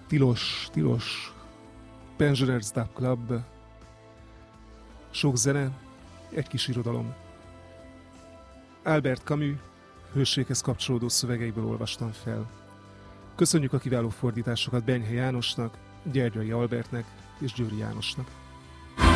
tilos Pensioners Dub Club, sok zene, egy kis irodalom. Albert Camus hőséghez kapcsolódó szövegeiből olvastam fel. Köszönjük a kiváló fordításokat Benyhe Jánosnak, Gyergyai Albertnek és Győri Jánosnak.